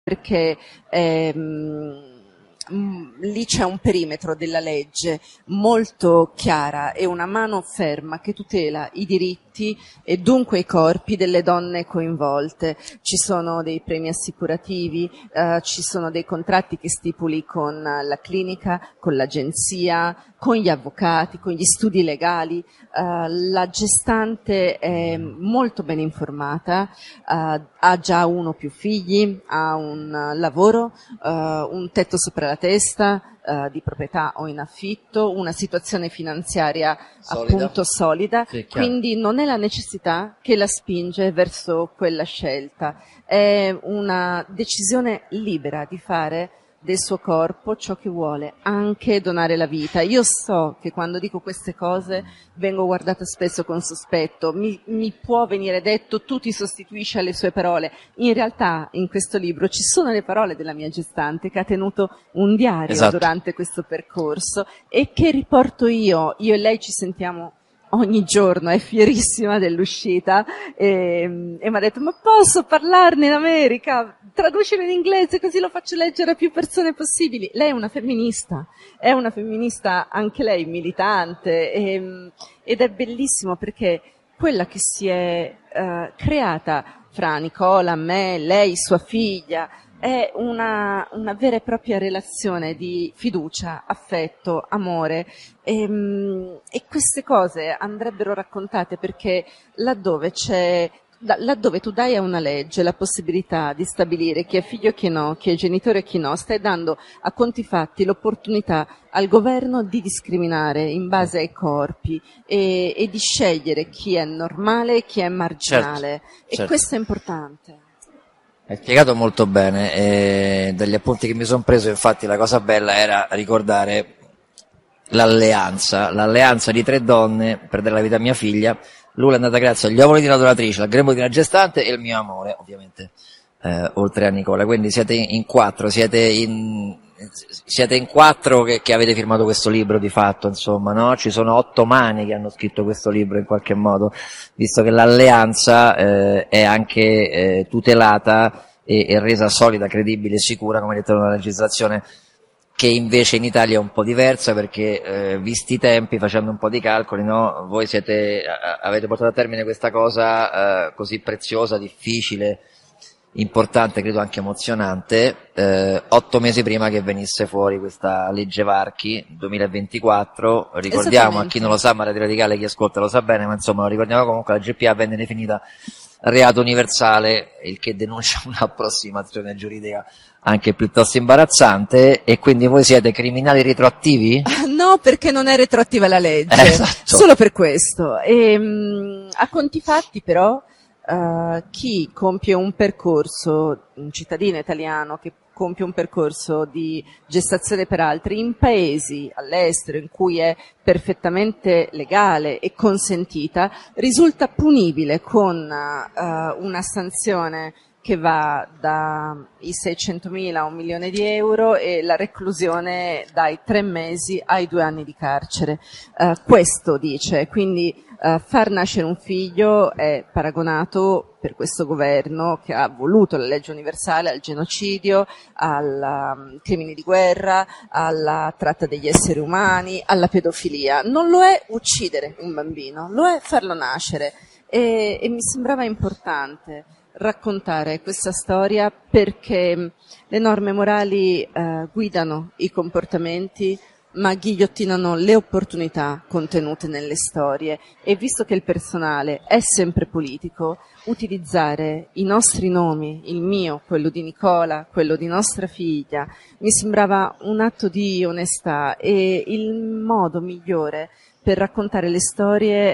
perché lì c'è un perimetro della legge molto chiara e una mano ferma che tutela i diritti e dunque i corpi delle donne coinvolte. Ci sono dei premi assicurativi, ci sono dei contratti che stipuli con la clinica, con l'agenzia, con gli avvocati, con gli studi legali. La gestante è molto ben informata, ha già uno o più figli, ha un lavoro, un tetto sopra la testa, di proprietà o in affitto, una situazione finanziaria appunto solida, sì, quindi non è la necessità che la spinge verso quella scelta, è una decisione libera di fare del suo corpo ciò che vuole, anche donare la vita. Io so che quando dico queste cose vengo guardata spesso con sospetto, mi può venire detto tu ti sostituisci alle sue parole. In realtà in questo libro ci sono le parole della mia gestante che ha tenuto un diario durante questo percorso e che riporto io e lei ci sentiamo ogni giorno, è fierissima dell'uscita e mi ha detto ma posso parlarne in America? Traducilo in inglese così lo faccio leggere a più persone possibili. Lei è una femminista anche lei militante ed è bellissimo perché quella che si è creata fra Nicola, me, lei, sua figlia, è una vera e propria relazione di fiducia, affetto, amore e queste cose andrebbero raccontate perché laddove tu dai a una legge la possibilità di stabilire chi è figlio e chi no, chi è genitore e chi no, stai dando a conti fatti l'opportunità al governo di discriminare in base ai corpi e di scegliere chi è normale e chi è marginale. E questo è importante. Hai spiegato molto bene, e dagli appunti che mi sono preso infatti la cosa bella era ricordare l'alleanza di 3 donne per dare la vita a mia figlia. Lula è andata grazie agli ovuli di una donatrice, al grembo di una gestante e il mio amore, ovviamente, oltre a Nicola. Quindi siete in 4, siete in 4 che avete firmato questo libro di fatto, insomma, no? Ci sono 8 mani che hanno scritto questo libro in qualche modo, visto che l'alleanza è anche tutelata e resa solida, credibile e sicura, come detto nella legislazione, che invece in Italia è un po' diversa perché visti i tempi, facendo un po' di calcoli, no? Voi avete portato a termine questa cosa così preziosa, difficile, importante, credo anche emozionante, 8 mesi prima che venisse fuori questa legge Varchi 2024. Ricordiamo a chi non lo sa, ma Radio Radicale, chi ascolta lo sa bene, ma insomma lo ricordiamo comunque, la GPA venne definita reato universale, il che denuncia un'approssimazione giuridica anche piuttosto imbarazzante. E quindi voi siete criminali retroattivi? No, perché non è retroattiva la legge, solo per questo. A conti fatti però chi compie un percorso, un cittadino italiano che compie un percorso di gestazione per altri in paesi all'estero in cui è perfettamente legale e consentita, risulta punibile con una sanzione che va dai 600.000 a 1 milione di euro e la reclusione dai 3 mesi ai 2 anni di carcere. Questo dice, quindi far nascere un figlio è paragonato per questo governo che ha voluto la legge universale al genocidio, ai crimini di guerra, alla tratta degli esseri umani, alla pedofilia. Non lo è uccidere un bambino, lo è farlo nascere e mi sembrava importante raccontare questa storia perché le norme morali guidano i comportamenti ma ghigliottinano le opportunità contenute nelle storie e visto che il personale è sempre politico, utilizzare i nostri nomi, il mio, quello di Nicola, quello di nostra figlia, mi sembrava un atto di onestà e il modo migliore per raccontare le storie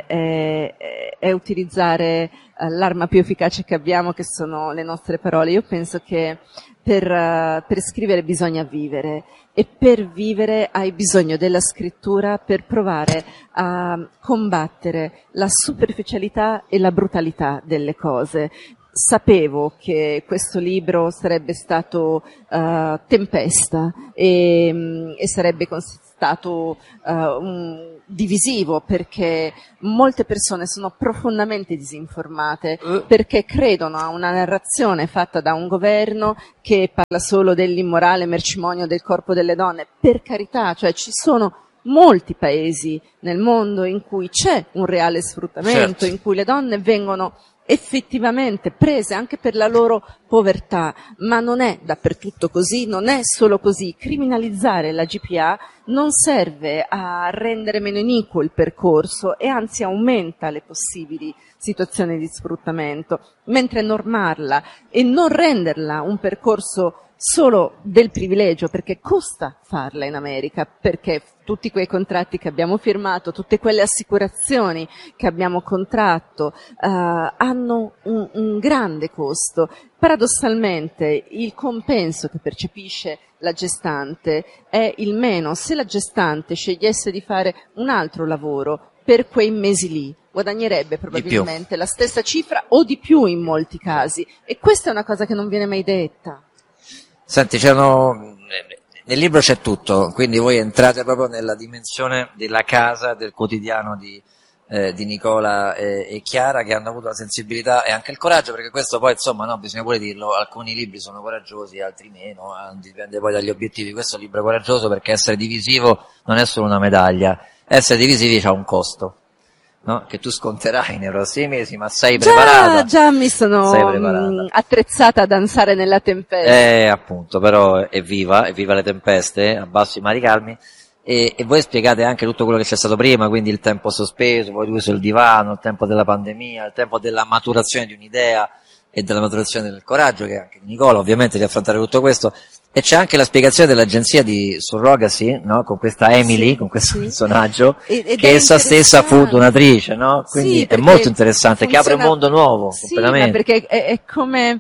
è utilizzare l'arma più efficace che abbiamo, che sono le nostre parole. Io penso che per scrivere bisogna vivere e per vivere hai bisogno della scrittura per provare a combattere la superficialità e la brutalità delle cose. Sapevo che questo libro sarebbe stato tempesta e sarebbe stato divisivo, perché molte persone sono profondamente disinformate, perché credono a una narrazione fatta da un governo che parla solo dell'immorale mercimonio del corpo delle donne. Per carità, cioè ci sono molti paesi nel mondo in cui c'è un reale sfruttamento, in cui le donne vengono effettivamente prese anche per la loro povertà, ma non è dappertutto così, non è solo così. Criminalizzare la GPA non serve a rendere meno iniquo il percorso e anzi aumenta le possibili situazioni di sfruttamento, mentre normarla e non renderla un percorso solo del privilegio, perché costa farla in America, perché tutti quei contratti che abbiamo firmato, tutte quelle assicurazioni che abbiamo contratto hanno un grande costo. Paradossalmente il compenso che percepisce la gestante è il meno. Se la gestante scegliesse di fare un altro lavoro per quei mesi lì, guadagnerebbe probabilmente la stessa cifra o di più in molti casi, e questa è una cosa che non viene mai detta. Senti, nel libro c'è tutto, quindi voi entrate proprio nella dimensione della casa, del quotidiano di Nicola e Chiara, che hanno avuto la sensibilità e anche il coraggio, perché questo poi, insomma, no, bisogna pure dirlo, alcuni libri sono coraggiosi, altri meno, dipende poi dagli obiettivi. Questo è un libro coraggioso perché essere divisivo non è solo una medaglia, essere divisivi ha un costo. No? Che tu sconterai nei prossimi mesi, ma sei preparata? Già mi sono attrezzata a danzare nella tempesta. Appunto, però evviva le tempeste, abbasso i mari calmi, e voi spiegate anche tutto quello che c'è stato prima, quindi il tempo sospeso, poi due sul divano, il tempo della pandemia, il tempo della maturazione di un'idea e della maturazione del coraggio, che anche Nicola ovviamente di affrontare tutto questo. E c'è anche la spiegazione dell'agenzia di Surrogacy, no? Con questa Emily, con questo personaggio, che essa stessa fu donatrice, no? Quindi è molto interessante, che apre un mondo nuovo, completamente. Perché è come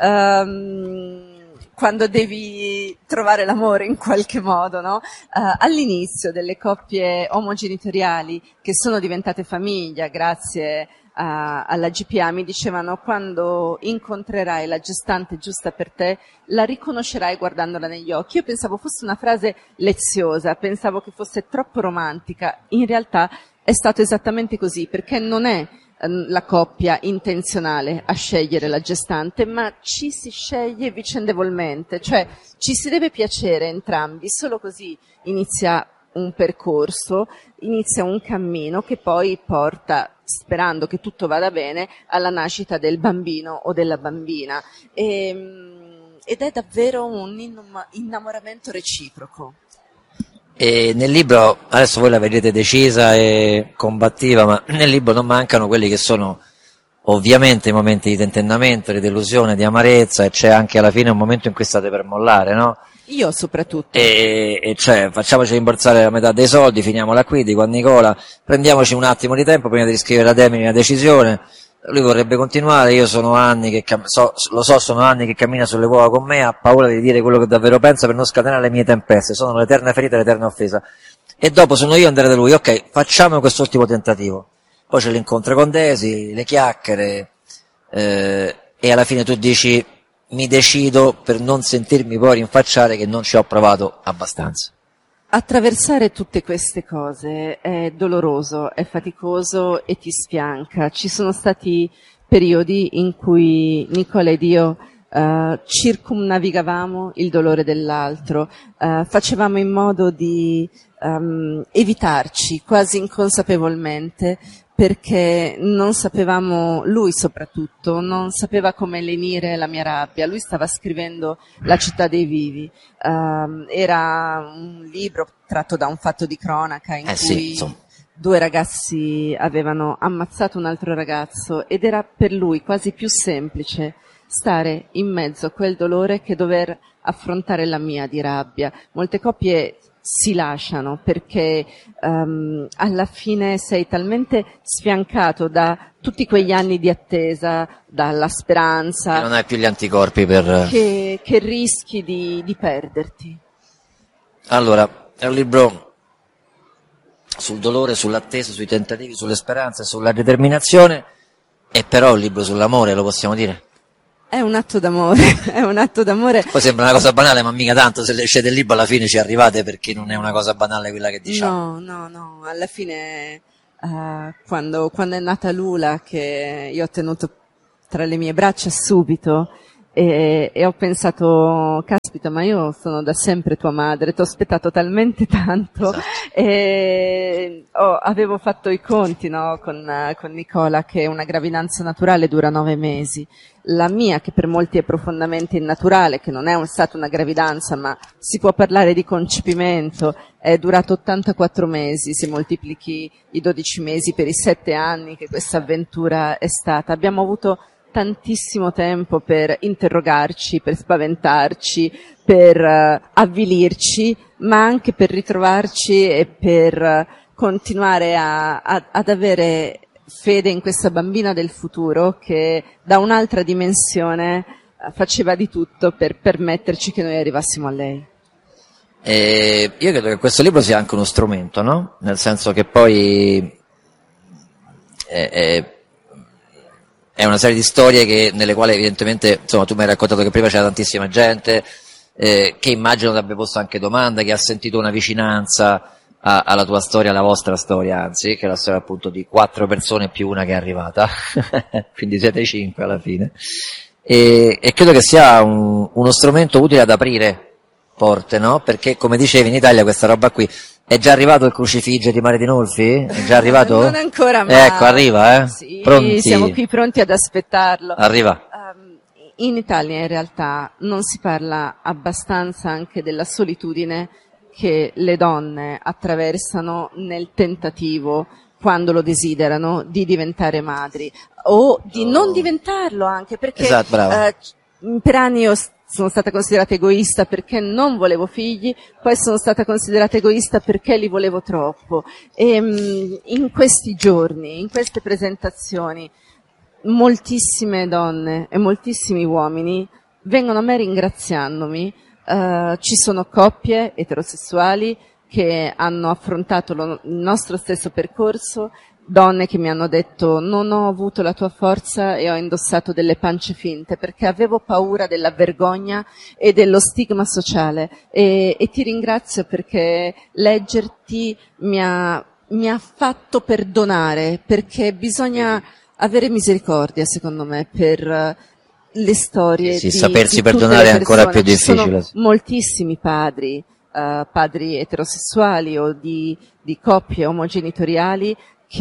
quando devi trovare l'amore in qualche modo, no? All'inizio delle coppie omogenitoriali che sono diventate famiglia grazie alla GPA mi dicevano: quando incontrerai la gestante giusta per te la riconoscerai guardandola negli occhi. Io pensavo fosse una frase leziosa, pensavo che fosse troppo romantica, in realtà è stato esattamente così, perché non è la coppia intenzionale a scegliere la gestante, ma ci si sceglie vicendevolmente, cioè ci si deve piacere entrambi, solo così inizia un percorso, inizia un cammino che poi porta, sperando che tutto vada bene, alla nascita del bambino o della bambina. Ed è davvero un innamoramento reciproco. E nel libro, adesso voi la vedete decisa e combattiva, ma nel libro non mancano quelli che sono ovviamente i momenti di tentennamento, di delusione, di amarezza, e c'è anche alla fine un momento in cui state per mollare, no? Io soprattutto. E cioè, facciamoci rimborsare la metà dei soldi, finiamola qui, dico a Nicola, prendiamoci un attimo di tempo prima di riscrivere ad Emily una decisione. Lui vorrebbe continuare, io sono anni che sono anni che cammina sulle uova con me, ha paura di dire quello che davvero pensa per non scatenare le mie tempeste, sono l'eterna ferita e l'eterna offesa. E dopo sono io andare da lui, ok, facciamo quest'ultimo tentativo. Poi c'è l'incontro con Daisy, le chiacchiere, e alla fine tu dici: mi decido per non sentirmi poi rinfacciare che non ci ho provato abbastanza. Attraversare tutte queste cose è doloroso, è faticoso e ti sfianca. Ci sono stati periodi in cui Nicola ed io circumnavigavamo il dolore dell'altro, facevamo in modo di evitarci quasi inconsapevolmente, perché non sapevamo, lui soprattutto, non sapeva come lenire la mia rabbia. Lui stava scrivendo La città dei vivi, era un libro tratto da un fatto di cronaca in cui due ragazzi avevano ammazzato un altro ragazzo, ed era per lui quasi più semplice stare in mezzo a quel dolore che dover affrontare la mia di rabbia. Molte coppie si lasciano perché alla fine sei talmente sfiancato da tutti quegli anni di attesa, dalla speranza, e non hai più gli anticorpi per... che rischi di perderti. Allora, è un libro sul dolore, sull'attesa, sui tentativi, sulle speranze, sulla determinazione, e però è un libro sull'amore, lo possiamo dire? È un atto d'amore, è un atto d'amore. Poi sembra una cosa banale, ma mica tanto, se leggete il libro alla fine ci arrivate, perché non è una cosa banale quella che diciamo. No, alla fine, quando è nata Lula, che io ho tenuto tra le mie braccia subito, e ho pensato, caspita, ma io sono da sempre tua madre, ti ho aspettato talmente tanto. Esatto. E avevo fatto i conti, no, con Nicola, che una gravidanza naturale dura 9 mesi. La mia, che per molti è profondamente innaturale, che non è stata una gravidanza, ma si può parlare di concepimento, è durato 84 mesi, se moltiplichi i 12 mesi per i 7 anni che questa avventura è stata. Abbiamo avuto tantissimo tempo per interrogarci, per spaventarci, per avvilirci, ma anche per ritrovarci e per continuare ad avere fede in questa bambina del futuro che da un'altra dimensione faceva di tutto per permetterci che noi arrivassimo a lei. E io credo che questo libro sia anche uno strumento, no? Nel senso che poi è una serie di storie nelle quali evidentemente, insomma, tu mi hai raccontato che prima c'era tantissima gente, che immagino ti abbia posto anche domande, che ha sentito una vicinanza alla tua storia, alla vostra storia, anzi, che è la storia appunto di 4 persone più una che è arrivata, quindi siete 5 alla fine, e credo che sia uno strumento utile ad aprire porte, no? Perché, come dicevi, in Italia questa roba qui, è già arrivato il crucifige di Mare di Nolfi? È già arrivato? Non ancora, ma ecco, arriva, sì, pronti? Siamo qui pronti ad aspettarlo. Arriva. In Italia in realtà non si parla abbastanza anche della solitudine che le donne attraversano nel tentativo, quando lo desiderano, di diventare madri o di non diventarlo, anche perché esatto, per anni io sono stata considerata egoista perché non volevo figli, poi sono stata considerata egoista perché li volevo troppo. E in questi giorni, in queste presentazioni, moltissime donne e moltissimi uomini vengono a me ringraziandomi. Ci sono coppie eterosessuali che hanno affrontato il nostro stesso percorso, donne che mi hanno detto non ho avuto la tua forza e ho indossato delle pance finte perché avevo paura della vergogna e dello stigma sociale, e ti ringrazio perché leggerti mi ha fatto perdonare, perché bisogna avere misericordia, secondo me, per le storie sì, di sapersi tutte perdonare le è ancora più persone. Ci difficile. sono moltissimi padri eterosessuali o di coppie omogenitoriali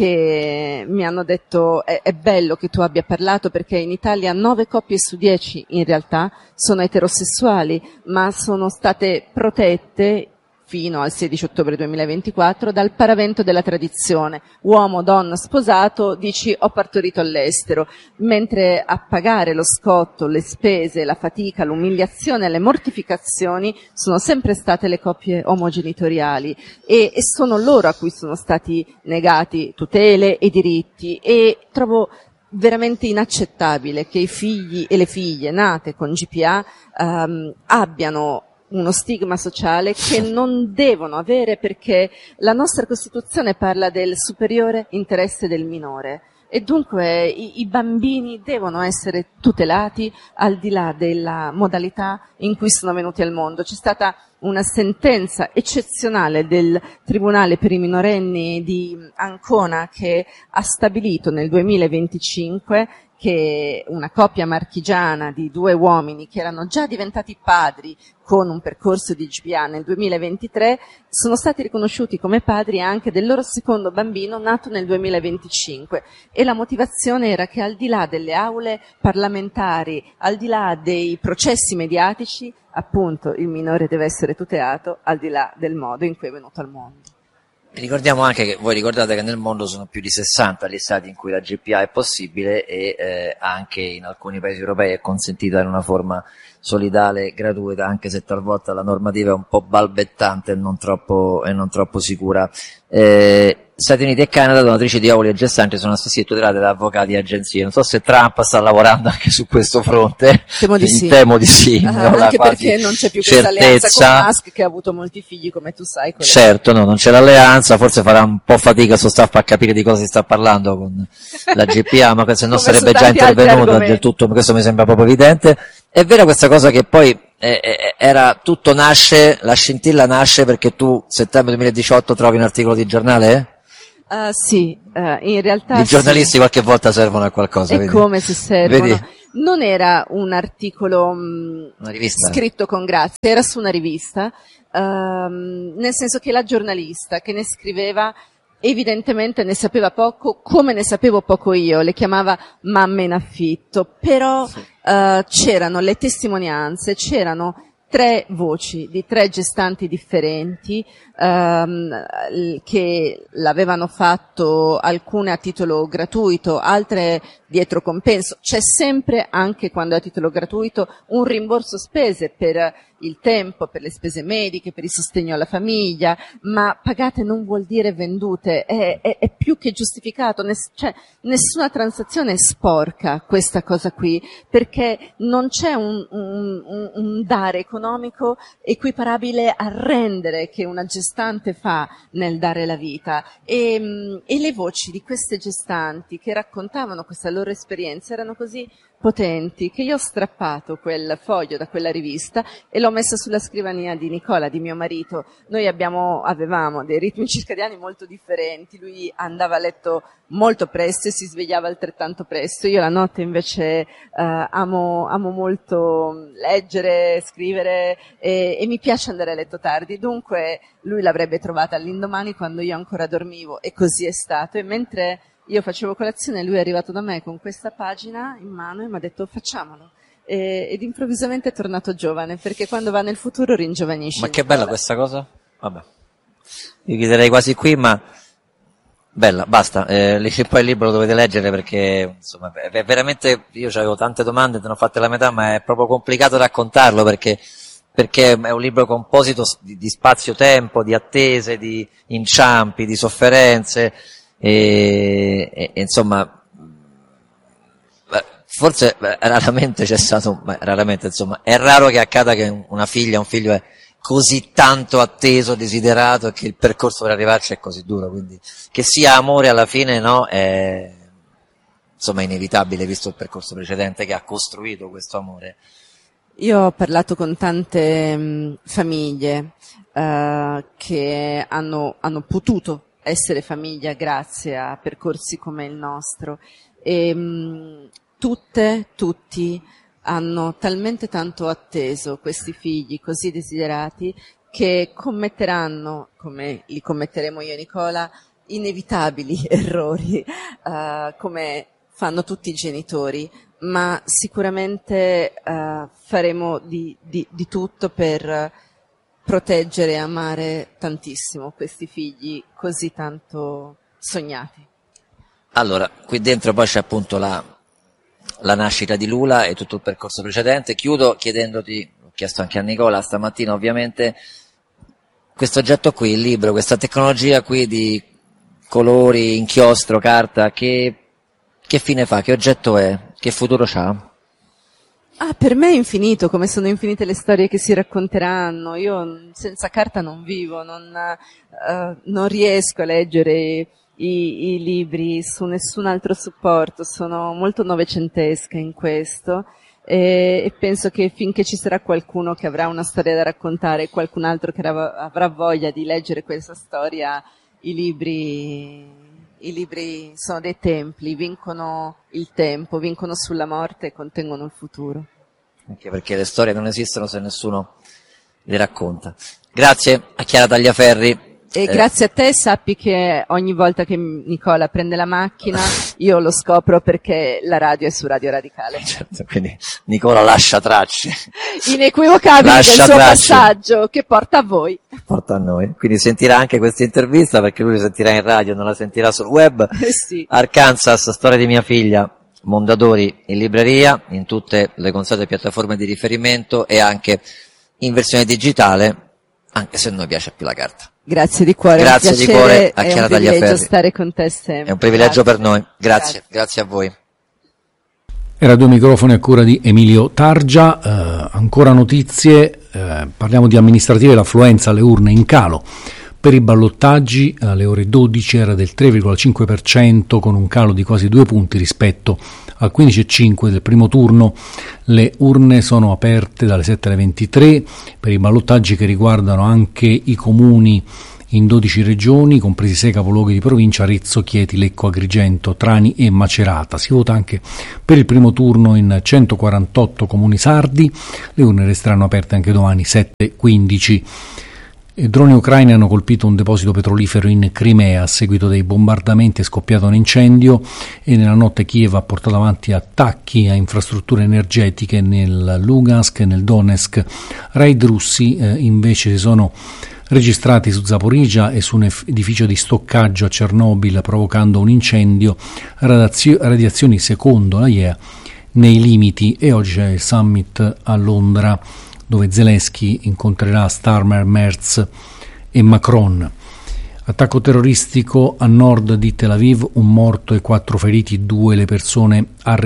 che mi hanno detto è bello che tu abbia parlato, perché in Italia 9 coppie su 10 in realtà sono eterosessuali, ma sono state protette fino al 16 ottobre 2024 dal paravento della tradizione. Uomo, donna, sposato, dici ho partorito all'estero, mentre a pagare lo scotto, le spese, la fatica, l'umiliazione, le mortificazioni sono sempre state le coppie omogenitoriali, e sono loro a cui sono stati negati tutele e diritti, e trovo veramente inaccettabile che i figli e le figlie nate con GPA abbiano uno stigma sociale che non devono avere, perché la nostra Costituzione parla del superiore interesse del minore, e dunque i bambini devono essere tutelati al di là della modalità in cui sono venuti al mondo. C'è stata una sentenza eccezionale del Tribunale per i minorenni di Ancona che ha stabilito nel 2025 che una coppia marchigiana di 2 uomini che erano già diventati padri con un percorso di GPA nel 2023 sono stati riconosciuti come padri anche del loro secondo bambino nato nel 2025, e la motivazione era che al di là delle aule parlamentari, al di là dei processi mediatici, appunto il minore deve essere tutelato al di là del modo in cui è venuto al mondo. Ricordiamo anche che voi ricordate che nel mondo sono più di 60 gli stati in cui la GPA è possibile, e anche in alcuni paesi europei è consentita in una forma solidale, gratuita, anche se talvolta la normativa è un po' balbettante e non troppo sicura. Stati Uniti e Canada, donatrici di ovuli e gestanti sono assistite tutelate da avvocati e agenzie. Non so se Trump sta lavorando anche su questo fronte. Temo di sì. Temo di sì. Anche perché non c'è più questa alleanza con Musk, che ha avuto molti figli, come tu sai. Certo, no, non c'è l'alleanza, forse farà un po' fatica sto staff a capire di cosa si sta parlando con la GPA, ma se non sarebbe già intervenuto del tutto, questo mi sembra proprio evidente. È vera questa cosa che poi era tutto nasce, la scintilla nasce perché tu settembre 2018 trovi un articolo di giornale? Sì, in realtà i giornalisti qualche volta servono a qualcosa. È vedi? come se servono. Vedi? Non era un articolo scritto con grazia, era su una rivista, nel senso che la giornalista che ne scriveva evidentemente ne sapeva poco, come ne sapevo poco io, le chiamava mamme in affitto, però sì. C'erano le testimonianze, c'erano 3 voci di 3 gestanti differenti che l'avevano fatto, alcune a titolo gratuito, altre dietro compenso. C'è sempre, anche quando è a titolo gratuito, un rimborso spese per il tempo, per le spese mediche, per il sostegno alla famiglia, ma pagate non vuol dire vendute, è più che giustificato, cioè nessuna transazione è sporca questa cosa qui, perché non c'è un dare economico equiparabile al rendere che una gestante fa nel dare la vita, e le voci di queste gestanti che raccontavano questa loro esperienza erano così potenti che io ho strappato quel foglio da quella rivista e l'ho messa sulla scrivania di Nicola, di mio marito. Noi avevamo dei ritmi circadiani molto differenti, lui andava a letto molto presto e si svegliava altrettanto presto, io la notte invece amo molto leggere, scrivere e mi piace andare a letto tardi, dunque lui l'avrebbe trovata all'indomani quando io ancora dormivo, e così è stato. E mentre io facevo colazione, lui è arrivato da me con questa pagina in mano e mi ha detto facciamolo, ed improvvisamente è tornato giovane, perché quando va nel futuro ringiovanisce. Ma che bella questa cosa, vabbè, io chiuderei quasi qui, ma bella, basta, poi il libro lo dovete leggere, perché insomma è veramente, io avevo tante domande, te ne ho fatte la metà, ma è proprio complicato raccontarlo, perché è un libro composito di spazio-tempo, di attese, di inciampi, di sofferenze, e insomma, forse raramente c'è stato, raramente insomma, è raro che accada che una figlia, un figlio è così tanto atteso, desiderato, e che il percorso per arrivarci è così duro, quindi che sia amore alla fine, no, è insomma inevitabile, visto il percorso precedente che ha costruito questo amore. Io ho parlato con tante famiglie che hanno potuto essere famiglia grazie a percorsi come il nostro, e tutti hanno talmente tanto atteso questi figli così desiderati che commetteranno, come li commetteremo io e Nicola, inevitabili errori, come fanno tutti i genitori, ma sicuramente faremo di tutto per proteggere e amare tantissimo questi figli così tanto sognati. Allora, qui dentro poi c'è appunto la nascita di Lula e tutto il percorso precedente. Chiudo chiedendoti, l'ho chiesto anche a Nicola stamattina ovviamente, questo oggetto qui, il libro, questa tecnologia qui di colori, inchiostro, carta, che fine fa? Che oggetto è? Che futuro c'ha? Per me è infinito, come sono infinite le storie che si racconteranno. Io senza carta non vivo, non riesco a leggere i libri su nessun altro supporto, sono molto novecentesca in questo, e penso che finché ci sarà qualcuno che avrà una storia da raccontare e qualcun altro che avrà voglia di leggere questa storia, i libri sono dei templi, vincono il tempo, vincono sulla morte e contengono il futuro. Anche perché le storie non esistono se nessuno le racconta. Grazie a Chiara Tagliaferri. E grazie a te, sappi che ogni volta che Nicola prende la macchina io lo scopro, perché la radio è su Radio Radicale. Certo, quindi Nicola lascia tracce. Inequivocabili del suo passaggio, che porta a voi. Porta a noi. Quindi sentirà anche questa intervista, perché lui la sentirà in radio, non la sentirà sul web. Sì. Arkansas, storia di mia figlia, Mondadori in libreria, in tutte le consuete piattaforme di riferimento e anche in versione digitale. anche se a noi piace più la carta. Grazie di cuore. Grazie di cuore a Chiara Tagliaferri. È un privilegio stare con te sempre. È un privilegio per noi. Grazie a voi. Era 2 microfoni a cura di Emilio Targia. Ancora notizie, parliamo di amministrative, l'affluenza alle urne in calo. Per i ballottaggi alle ore 12 era del 3,5% con un calo di quasi 2 punti rispetto al 15,5 del primo turno. Le urne sono aperte dalle 7 alle 23 per i ballottaggi che riguardano anche i comuni in 12 regioni, compresi 6 capoluoghi di provincia: Arezzo, Chieti, Lecco, Agrigento, Trani e Macerata. Si vota anche per il primo turno in 148 comuni sardi. Le urne resteranno aperte anche domani 7-15. Droni ucraini hanno colpito un deposito petrolifero in Crimea. A seguito dei bombardamenti è scoppiato un incendio e nella notte Kiev ha portato avanti attacchi a infrastrutture energetiche nel Lugansk e nel Donetsk. Raid russi invece si sono registrati su Zaporizhzhia e su un edificio di stoccaggio a Chernobyl, provocando un incendio. Radiazioni, secondo la IEA, nei limiti. E oggi c'è il summit a Londra, dove Zelensky incontrerà Starmer, Merz e Macron. Attacco terroristico a nord di Tel Aviv, 1 morto e 4 feriti, 2 le persone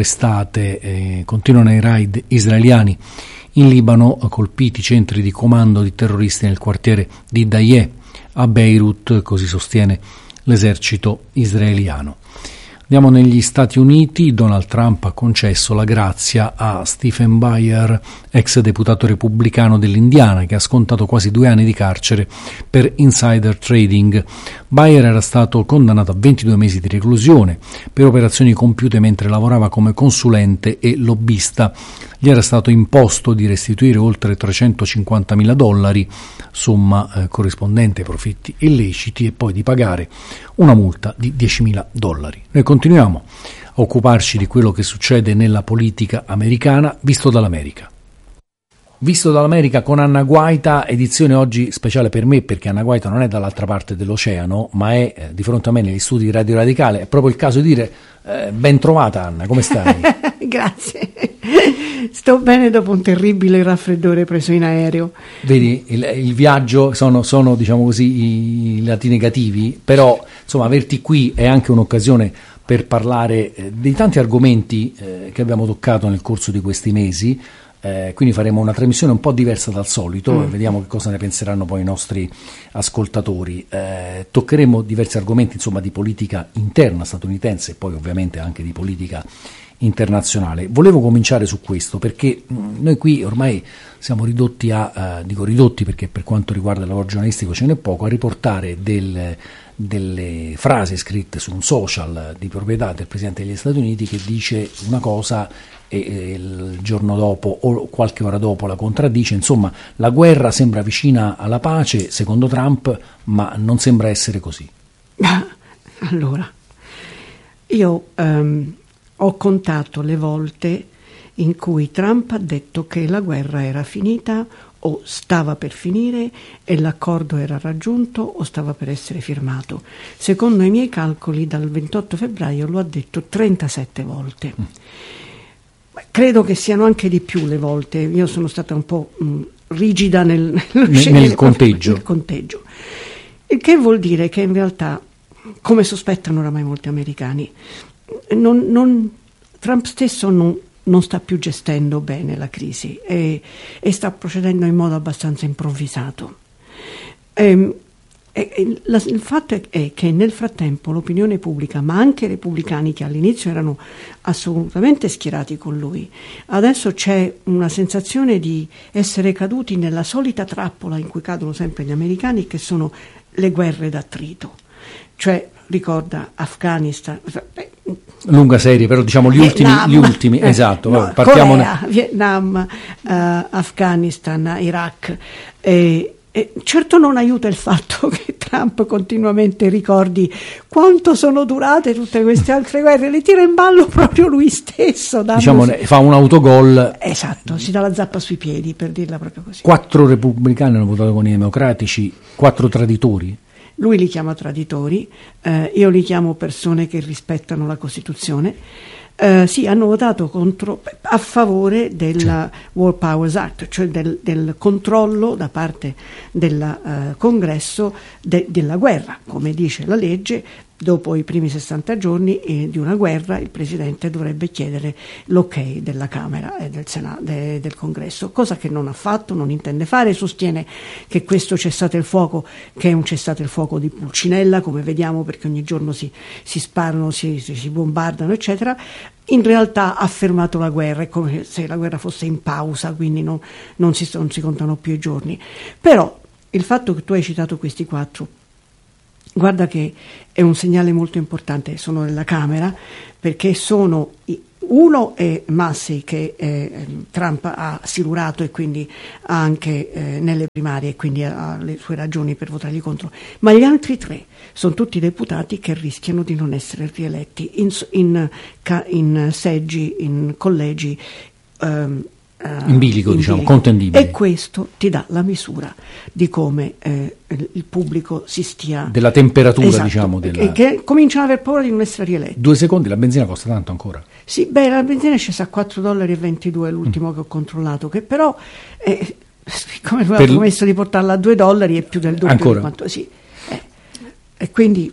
arrestate. Continuano i raid israeliani. In Libano colpiti centri di comando di terroristi nel quartiere di Dayeh a Beirut, così sostiene l'esercito israeliano. Andiamo negli Stati Uniti. Donald Trump ha concesso la grazia a Stephen Breyer, ex deputato repubblicano dell'Indiana, che ha scontato quasi 2 anni di carcere per insider trading. Breyer era stato condannato a 22 mesi di reclusione per operazioni compiute mentre lavorava come consulente e lobbista. Gli era stato imposto di restituire oltre $350.000, somma corrispondente ai profitti illeciti, e poi di pagare una multa di $10.000. Noi continuiamo a occuparci di quello che succede nella politica americana, visto dall'America. Visto dall'America con Anna Guaita, edizione oggi speciale per me perché Anna Guaita non è dall'altra parte dell'oceano, ma è di fronte a me negli studi di Radio Radicale. È proprio il caso di dire ben trovata Anna, come stai? Grazie, sto bene dopo un terribile raffreddore preso in aereo. Vedi, il viaggio sono diciamo così i lati negativi, però insomma averti qui è anche un'occasione per parlare di tanti argomenti che abbiamo toccato nel corso di questi mesi. Quindi faremo una trasmissione un po' diversa dal solito e vediamo che cosa ne penseranno poi i nostri ascoltatori. Toccheremo diversi argomenti, insomma, di politica interna statunitense e poi ovviamente anche di politica internazionale. Volevo cominciare su questo perché noi qui ormai siamo ridotti dico ridotti perché per quanto riguarda il lavoro giornalistico ce n'è poco, a riportare delle frasi scritte su un social di proprietà del Presidente degli Stati Uniti che dice una cosa e il giorno dopo o qualche ora dopo la contraddice. Insomma, la guerra sembra vicina alla pace secondo Trump, ma non sembra essere così. Allora, io ho contato le volte in cui Trump ha detto che la guerra era finita o stava per finire e l'accordo era raggiunto o stava per essere firmato. Secondo i miei calcoli, dal 28 febbraio lo ha detto 37 volte. Credo che siano anche di più le volte. Io sono stata un po' rigida nel conteggio. Il che vuol dire che in realtà, come sospettano oramai molti americani, Trump stesso non sta più gestendo bene la crisi e sta procedendo in modo abbastanza improvvisato. Il fatto è che nel frattempo l'opinione pubblica, ma anche i repubblicani che all'inizio erano assolutamente schierati con lui, adesso c'è una sensazione di essere caduti nella solita trappola in cui cadono sempre gli americani, che sono le guerre d'attrito. Cioè, ricorda Afghanistan, lunga serie, però diciamo gli ultimi, esatto, no, partiamo Corea, Vietnam, Afghanistan, Iraq. Certo non aiuta il fatto che Trump continuamente ricordi quanto sono durate tutte queste altre guerre, le tira in ballo proprio lui stesso. Diciamo, fa un autogol. Esatto, si dà la zappa sui piedi, per dirla proprio così. 4 repubblicani hanno votato con i democratici, 4 traditori. Lui li chiama traditori, io li chiamo persone che rispettano la Costituzione. Sì, hanno votato a favore del War Powers Act, cioè del controllo da parte del Congresso della guerra. Come dice la legge, dopo i primi 60 giorni di una guerra il Presidente dovrebbe chiedere l'ok della Camera e del Senato, del Congresso, cosa che non ha fatto, non intende fare. Sostiene che questo cessate il fuoco, che è un cessate il fuoco di Pulcinella, come vediamo, perché ogni giorno si sparano, si bombardano, eccetera. In realtà ha fermato la guerra, è come se la guerra fosse in pausa, quindi non si contano più i giorni. Però il fatto che tu hai citato questi 4, guarda che è un segnale molto importante. Sono nella Camera, perché uno è Massey, che Trump ha silurato e quindi ha anche nelle primarie, e quindi ha le sue ragioni per votargli contro, ma gli altri 3 sono tutti deputati che rischiano di non essere rieletti in seggi, in collegi in bilico, diciamo, contendibili. E questo ti dà la misura di come il pubblico si stia... Della temperatura, esatto, diciamo. Che cominciano ad aver paura di non essere rieletti. 2 secondi, la benzina costa tanto ancora? Sì, la benzina è scesa a $4,22, l'ultimo che ho controllato, che però, siccome aveva promesso di portarla a $2, è più del doppio ancora? Di quanto... Sì. E quindi,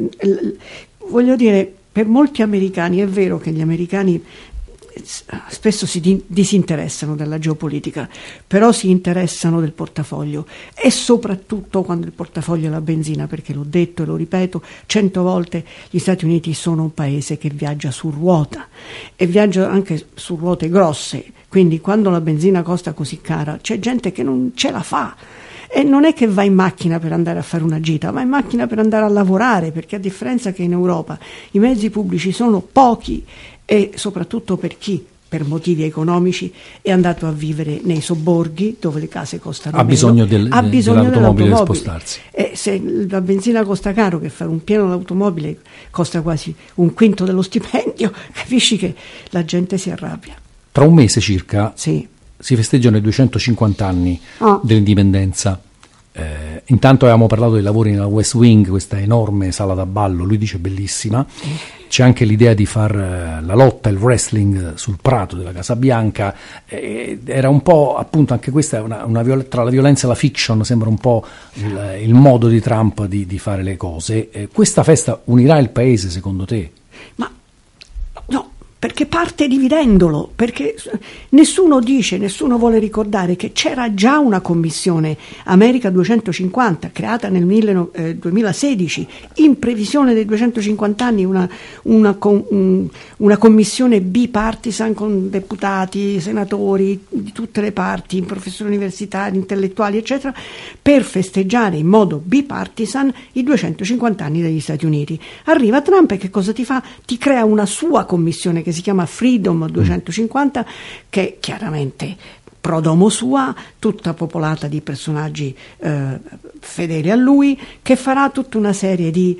voglio dire, per molti americani, è vero che gli americani spesso si disinteressano della geopolitica, però si interessano del portafoglio, e soprattutto quando il portafoglio è la benzina, perché l'ho detto e lo ripeto 100 volte, gli Stati Uniti sono un paese che viaggia su ruota, e viaggia anche su ruote grosse, quindi quando la benzina costa così cara c'è gente che non ce la fa. E non è che va in macchina per andare a fare una gita, va in macchina per andare a lavorare, perché a differenza che in Europa i mezzi pubblici sono pochi, e soprattutto per chi, per motivi economici, è andato a vivere nei sobborghi dove le case costano meno, bisogno dell'automobile per spostarsi. E se la benzina costa caro, che fare un pieno d'automobile costa quasi un quinto dello stipendio, capisci che la gente si arrabbia. Tra un mese circa sì. Si festeggiano i 250 anni dell'indipendenza. Intanto avevamo parlato dei lavori nella West Wing, questa enorme sala da ballo, lui dice bellissima. C'è anche l'idea di far la lotta, il wrestling sul prato della Casa Bianca. Era un po', appunto, anche questa è tra la violenza e la fiction, sembra un po' il modo di Trump di fare le cose. Questa festa unirà il paese, secondo te? Ma no, perché parte dividendolo, perché nessuno vuole ricordare che c'era già una commissione America 250 creata nel 2016 in previsione dei 250 anni, una commissione bipartisan con deputati, senatori di tutte le parti, professori universitari, intellettuali, eccetera, per festeggiare in modo bipartisan i 250 anni degli Stati Uniti. Arriva Trump e che cosa ti fa? Ti crea una sua commissione che si chiama Freedom 250, che chiaramente pro domo sua, tutta popolata di personaggi fedeli a lui, che farà tutta una serie di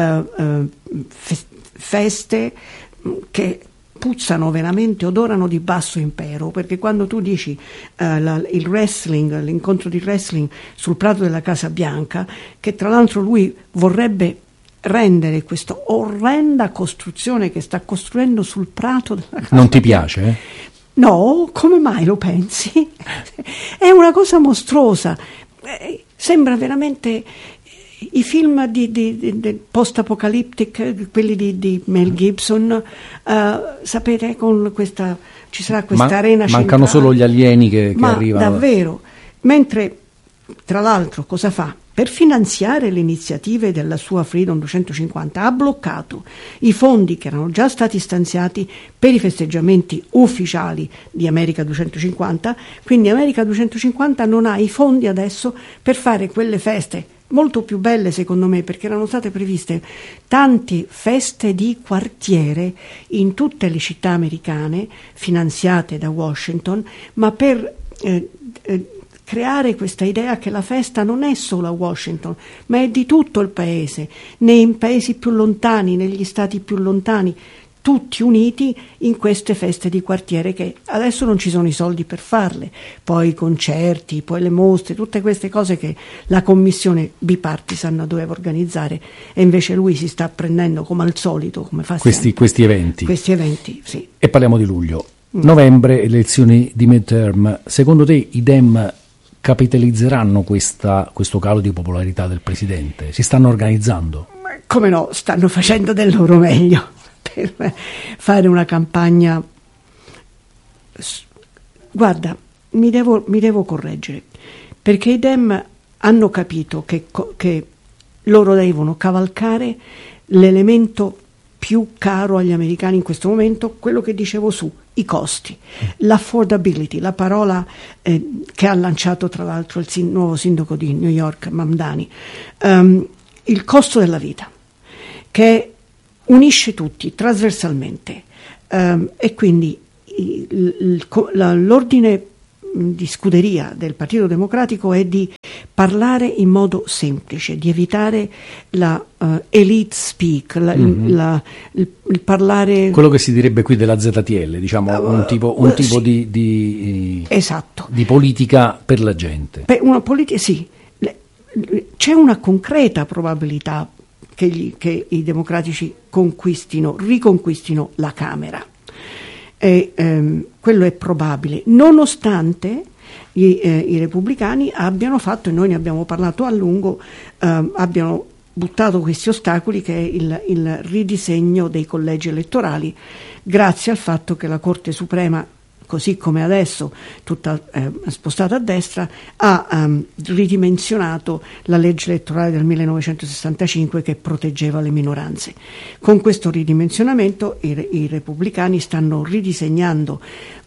feste che puzzano veramente, odorano di basso impero, perché quando tu dici il wrestling, l'incontro di wrestling sul prato della Casa Bianca, che tra l'altro lui vorrebbe rendere questa orrenda costruzione che sta costruendo sul prato della Casa Non ti piace? No, come mai lo pensi? È una cosa mostruosa, sembra veramente i film di post-apocalyptic, quelli di Mel Gibson, sapete, con questa ci sarà questa arena mancano centrale. Solo gli alieni che arrivano. Davvero, mentre tra l'altro cosa fa? Per finanziare le iniziative della sua Freedom 250 ha bloccato i fondi che erano già stati stanziati per i festeggiamenti ufficiali di America 250, quindi America 250 non ha i fondi adesso per fare quelle feste molto più belle, secondo me, perché erano state previste tante feste di quartiere in tutte le città americane finanziate da Washington, ma per creare questa idea che la festa non è solo a Washington, ma è di tutto il paese, nei paesi più lontani, negli stati più lontani. tutti uniti in queste feste di quartiere, che adesso non ci sono i soldi per farle, poi i concerti, poi le mostre, tutte queste cose che la commissione bipartisan doveva organizzare, e invece lui si sta prendendo come al solito, come fa questi eventi. Questi eventi, sì. E parliamo di luglio. Novembre, elezioni di midterm. Secondo te i Dem capitalizzeranno questo calo di popolarità del presidente? Si stanno organizzando? Come no, stanno facendo del loro meglio per fare una campagna. Guarda, mi devo correggere, perché i Dem hanno capito che loro devono cavalcare l'elemento più caro agli americani in questo momento, quello che dicevo i costi, l'affordability, la parola che ha lanciato tra l'altro il nuovo sindaco di New York, Mamdani, il costo della vita, che unisce tutti trasversalmente, e quindi l'ordine di scuderia del Partito Democratico è di parlare in modo semplice, di evitare la elite speak, il parlare, quello che si direbbe qui della ZTL, diciamo un tipo di esatto, di politica per la gente. Una politica, sì. C'è una concreta probabilità che i democratici riconquistino la Camera. Quello è probabile, nonostante i repubblicani abbiano fatto, e noi ne abbiamo parlato a lungo, abbiano buttato questi ostacoli, che è il ridisegno dei collegi elettorali, grazie al fatto che la Corte Suprema, così come adesso tutta spostata a destra, ha ridimensionato la legge elettorale del 1965 che proteggeva le minoranze. Con questo ridimensionamento i repubblicani stanno ridisegnando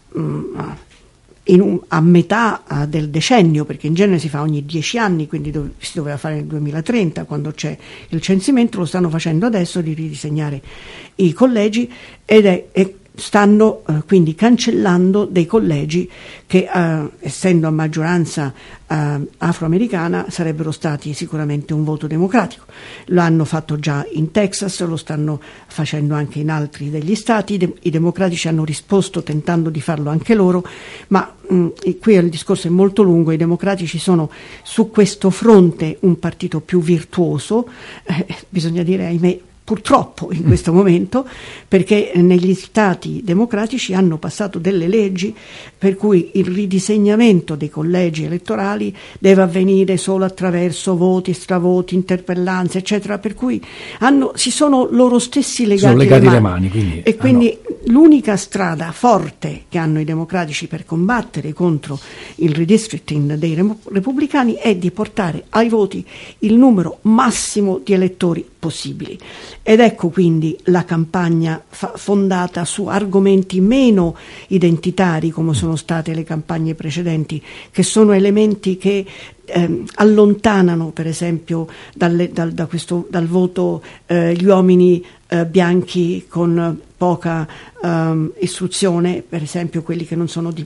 a metà del decennio, perché in genere si fa ogni 10 anni, quindi si doveva fare nel 2030 quando c'è il censimento, lo stanno facendo adesso di ridisegnare i collegi, ed stanno quindi cancellando dei collegi che, essendo a maggioranza afroamericana, sarebbero stati sicuramente un voto democratico. Lo hanno fatto già in Texas, lo stanno facendo anche in altri degli stati. I democratici hanno risposto tentando di farlo anche loro, ma qui il discorso è molto lungo. I democratici sono su questo fronte un partito più virtuoso, bisogna dire, ahimè, purtroppo in questo momento, perché negli stati democratici hanno passato delle leggi per cui il ridisegnamento dei collegi elettorali deve avvenire solo attraverso voti, stravoti, interpellanze, eccetera, per cui si sono loro stessi legati le mani quindi, e quindi l'unica strada forte che hanno i democratici per combattere contro il redistricting dei repubblicani è di portare ai voti il numero massimo di elettori possibili. Ed ecco quindi la campagna fondata su argomenti meno identitari, come sono state le campagne precedenti, che sono elementi che allontanano, per esempio, dal voto gli uomini bianchi con poca istruzione, per esempio quelli che non sono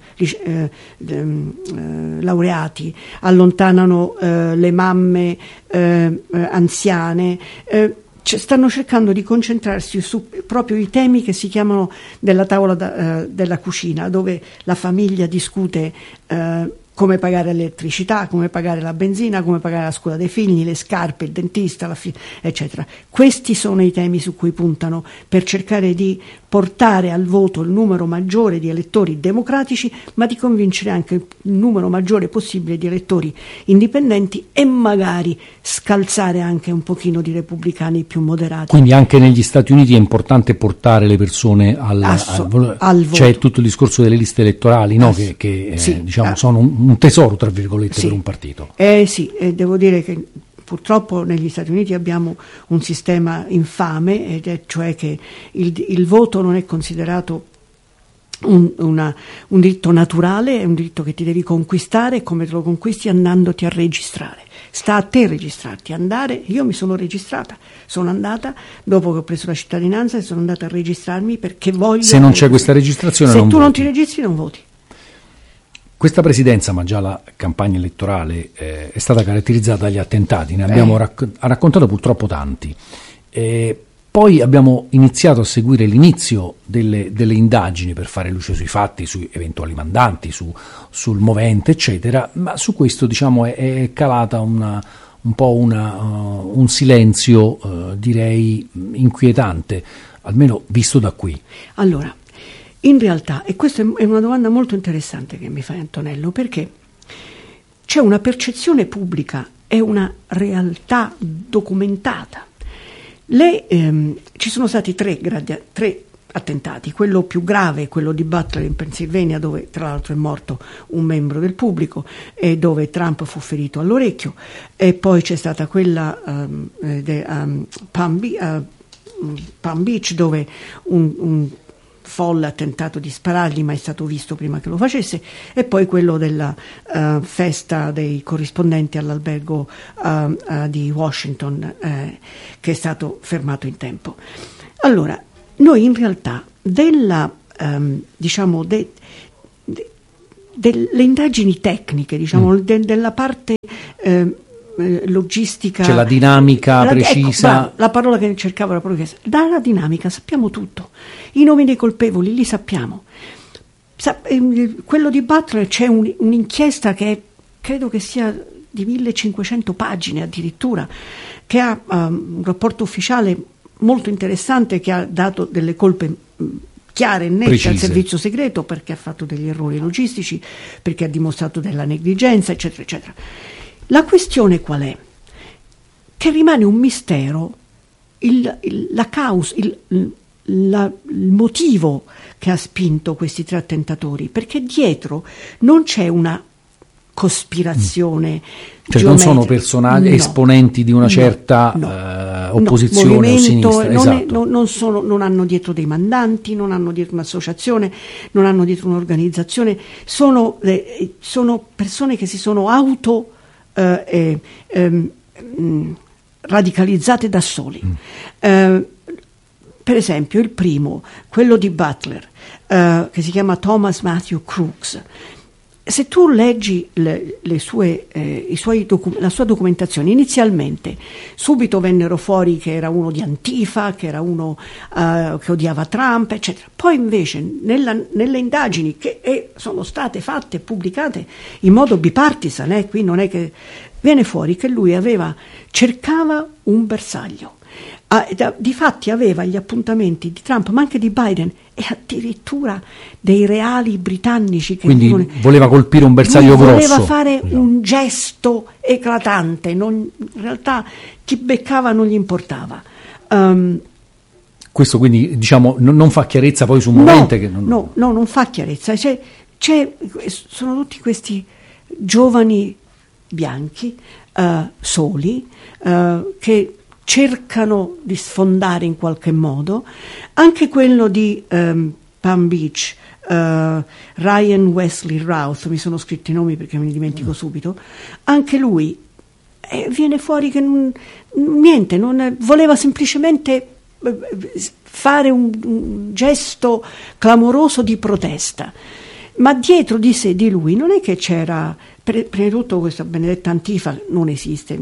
laureati, allontanano le mamme anziane. Stanno cercando di concentrarsi su proprio i temi che si chiamano della tavola della cucina, dove la famiglia discute come pagare l'elettricità, come pagare la benzina, come pagare la scuola dei figli, le scarpe, il dentista, eccetera. Questi sono i temi su cui puntano per cercare di portare al voto il numero maggiore di elettori democratici, ma di convincere anche il numero maggiore possibile di elettori indipendenti e magari scalzare anche un pochino di repubblicani più moderati. Quindi anche negli Stati Uniti è importante portare le persone al voto. C'è tutto il discorso delle liste elettorali, no? che sì, diciamo sono un tesoro, tra virgolette, sì, per un partito. Sì, devo dire che purtroppo negli Stati Uniti abbiamo un sistema infame, ed è cioè che il voto non è considerato un diritto naturale, è un diritto che ti devi conquistare, e come te lo conquisti? Andandoti a registrare. Sta a te registrarti, io mi sono registrata, sono andata dopo che ho preso la cittadinanza e sono andata a registrarmi perché voglio. Se non c'è questa registrazione, se tu non ti registri non voti. Questa presidenza, ma già la campagna elettorale, è stata caratterizzata dagli attentati, ne abbiamo raccontato purtroppo tanti. Poi abbiamo iniziato a seguire l'inizio delle indagini per fare luce sui fatti, su eventuali mandanti, sul movente, eccetera, ma su questo, diciamo, è calata un po' un silenzio, direi, inquietante, almeno visto da qui. Allora, in realtà, e questa è una domanda molto interessante che mi fai, Antonello, perché c'è una percezione pubblica e una realtà documentata. Ci sono stati tre attentati, quello più grave, quello di Butler in Pennsylvania, dove tra l'altro è morto un membro del pubblico e dove Trump fu ferito all'orecchio, e poi c'è stata quella Palm Beach, dove un folle ha tentato di sparargli, ma è stato visto prima che lo facesse, e poi quello della festa dei corrispondenti all'albergo di Washington, che è stato fermato in tempo. Allora, noi in realtà delle indagini tecniche, della parte logistica, c'è la dinamica precisa. Ecco, la parola che cercavo era proprio questa. Dalla dinamica sappiamo tutto, i nomi dei colpevoli li sappiamo. Quello di Butler, c'è un'inchiesta che credo che sia di 1500 pagine addirittura, che ha un rapporto ufficiale molto interessante, che ha dato delle colpe chiare e nette precise al servizio segreto, perché ha fatto degli errori logistici, perché ha dimostrato della negligenza, eccetera, eccetera. La questione qual è? Che rimane un mistero la causa, il motivo che ha spinto questi tre attentatori, perché dietro non c'è una cospirazione, cioè non sono personaggi, esponenti di una certa opposizione o sinistra, esatto. Non hanno dietro dei mandanti, non hanno dietro un'associazione, non hanno dietro un'organizzazione, sono persone che si sono radicalizzate da soli. Per esempio il primo, quello di Butler, che si chiama Thomas Matthew Crooks. Se tu leggi la sua documentazione, inizialmente subito vennero fuori che era uno di Antifa, che era uno che odiava Trump, eccetera. Poi invece nelle indagini che sono state fatte e pubblicate in modo bipartisan, qui non è che viene fuori che lui cercava un bersaglio. Difatti aveva gli appuntamenti di Trump, ma anche di Biden, e addirittura dei reali britannici che quindi voleva colpire un bersaglio grosso, voleva fare un gesto eclatante, in realtà chi beccava non gli importava. Questo quindi, diciamo, non fa chiarezza poi su un momento che non fa chiarezza. Sono tutti questi giovani bianchi soli che cercano di sfondare in qualche modo. Anche quello di Palm Beach, Ryan Wesley Routh, mi sono scritti i nomi perché me li dimentico subito, anche lui viene fuori che voleva semplicemente fare un gesto clamoroso di protesta, ma dietro di sé, di lui, non è che c'era. Prima di tutto questa benedetta Antifa non esiste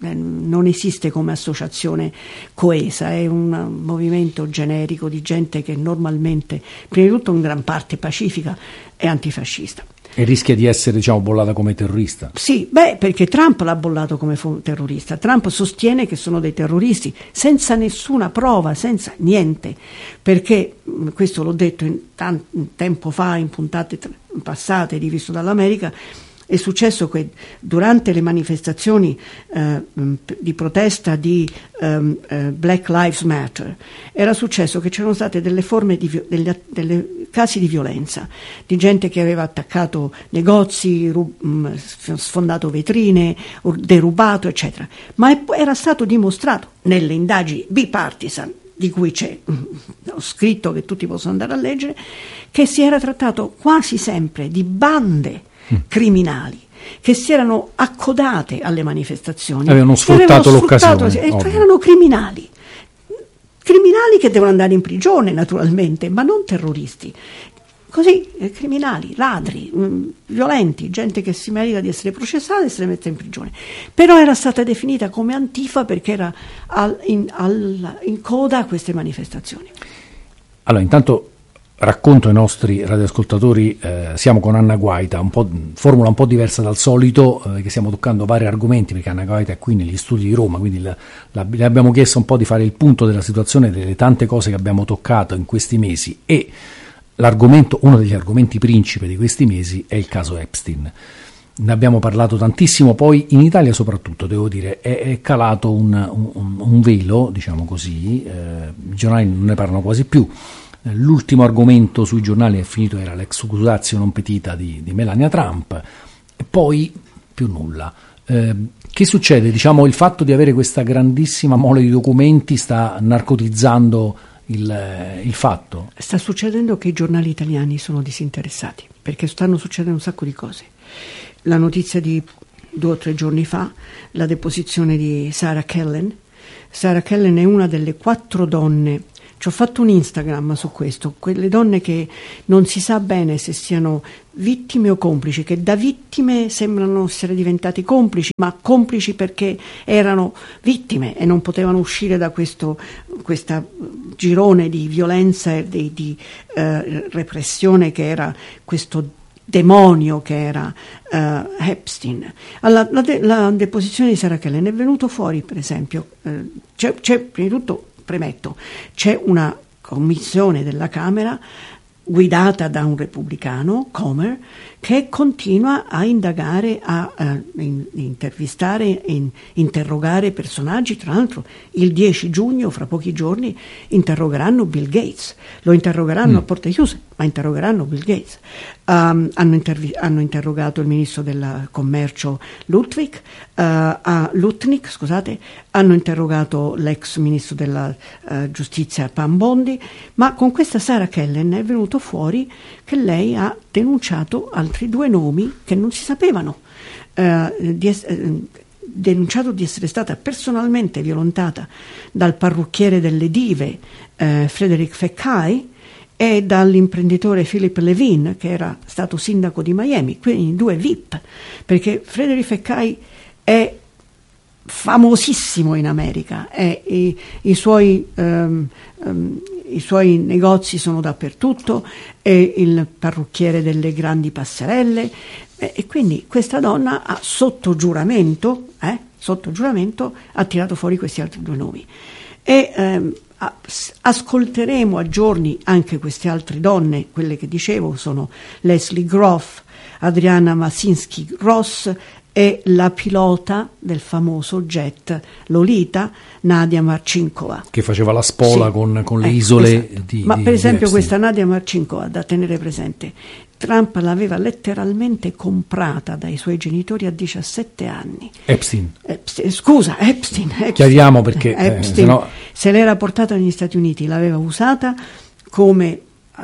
come associazione coesa, è un movimento generico di gente che normalmente, prima di tutto in gran parte pacifica, è antifascista. E rischia di essere, diciamo, bollata come terrorista. Sì, perché Trump l'ha bollato come terrorista. Trump sostiene che sono dei terroristi senza nessuna prova, senza niente, perché questo l'ho detto tempo fa in puntate passate di Visto dall'America. È successo che durante le manifestazioni di protesta di Black Lives Matter era successo che c'erano state delle forme delle casi di violenza, di gente che aveva attaccato negozi, sfondato vetrine, derubato, eccetera. Ma era stato dimostrato nelle indagini bipartisan, di cui c'è scritto che tutti possono andare a leggere, che si era trattato quasi sempre di bande criminali che si erano accodate alle manifestazioni, avevano sfruttato l'occasione, erano criminali che devono andare in prigione naturalmente, ma non terroristi. così, criminali, ladri, violenti, gente che si merita di essere processata e essere messa in prigione. Però era stata definita come Antifa perché era in coda a queste manifestazioni. Allora, intanto racconto ai nostri radioascoltatori, siamo con Anna Guaita, formula un po' diversa dal solito, che stiamo toccando vari argomenti, perché Anna Guaita è qui negli studi di Roma, quindi le abbiamo chiesto un po' di fare il punto della situazione, delle tante cose che abbiamo toccato in questi mesi, e uno degli argomenti principe di questi mesi è il caso Epstein. Ne abbiamo parlato tantissimo, poi in Italia soprattutto, devo dire, è calato un velo, diciamo così, i giornali non ne parlano quasi più. L'ultimo argomento sui giornali è finito, era l'ex-accusatio non petita di Melania Trump, e poi più nulla. Che succede? Diciamo, il fatto di avere questa grandissima mole di documenti sta narcotizzando il fatto? Sta succedendo che i giornali italiani sono disinteressati, perché stanno succedendo un sacco di cose. La notizia di 2 o 3 giorni fa, la deposizione di Sarah Kellen. Sarah Kellen è una delle 4 donne. Ci ho fatto un Instagram su questo, quelle donne che non si sa bene se siano vittime o complici, che da vittime sembrano essere diventate complici, ma complici perché erano vittime e non potevano uscire da questo girone di violenza e di repressione che era questo demonio che era Epstein. La deposizione di Sarah Kellen è venuto fuori, per esempio, c'è prima di tutto, premetto, c'è una commissione della Camera guidata da un repubblicano, Comer, che continua a indagare, a intervistare e interrogare personaggi. Tra l'altro il 10 giugno, fra pochi giorni, interrogheranno Bill Gates. Lo interrogheranno a porte chiuse, ma interrogheranno Bill Gates. Hanno interrogato il ministro del commercio Lutnick, hanno interrogato l'ex ministro della giustizia Pam Bondi, ma con questa Sarah Kellen è venuto fuori che lei ha denunciato altri 2 nomi che non si sapevano, denunciato di essere stata personalmente violentata dal parrucchiere delle dive Frederick Fekkai e dall'imprenditore Philip Levine, che era stato sindaco di Miami, quindi 2 VIP, perché Frederick Fekkai è famosissimo in America, i suoi negozi sono dappertutto, è il parrucchiere delle grandi passerelle, e quindi questa donna ha sotto giuramento ha tirato fuori questi altri 2 nomi. E ascolteremo a giorni anche queste altre donne. Quelle che dicevo sono Leslie Groff, Adriana Masinski-Ross e la pilota del famoso jet Lolita, Nadia Marcinkova, che faceva la spola, sì, con le isole, esatto. Ma per esempio questa Nadia Marcinkova, da tenere presente, Trump l'aveva letteralmente comprata dai suoi genitori a 17 anni. Epstein. Chiariamo perché Epstein se l'era portata negli Stati Uniti, l'aveva usata come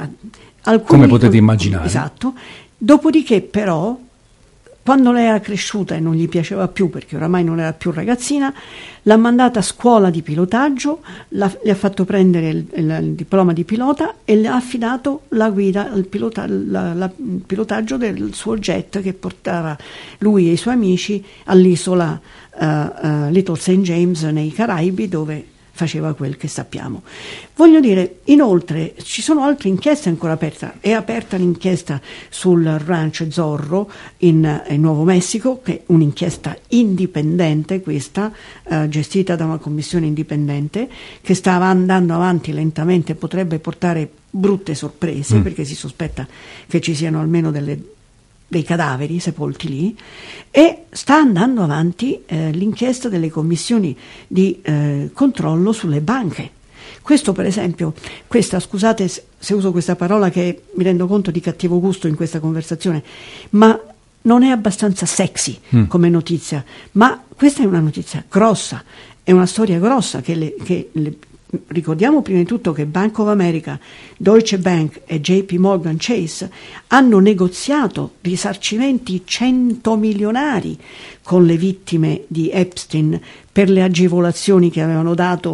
potete immaginare. Esatto. Dopodiché però, quando lei era cresciuta e non gli piaceva più, perché oramai non era più ragazzina, l'ha mandata a scuola di pilotaggio, le ha fatto prendere il diploma di pilota e le ha affidato la guida, il pilotaggio del suo jet che portava lui e i suoi amici all'isola Little St. James nei Caraibi, dove faceva quel che sappiamo. Voglio dire, inoltre, ci sono altre inchieste ancora aperte. È aperta l'inchiesta sul ranch Zorro in Nuovo Messico, che è un'inchiesta indipendente, questa, gestita da una commissione indipendente, che stava andando avanti lentamente, potrebbe portare brutte sorprese, perché si sospetta che ci siano almeno dei cadaveri sepolti lì, e sta andando avanti l'inchiesta delle commissioni di controllo sulle banche. Questo, per esempio, scusate se uso questa parola che mi rendo conto di cattivo gusto in questa conversazione, ma non è abbastanza sexy come notizia, ma questa è una notizia grossa, è una storia grossa ricordiamo prima di tutto che Bank of America, Deutsche Bank e JP Morgan Chase hanno negoziato risarcimenti 100 milionari con le vittime di Epstein per le agevolazioni che avevano dato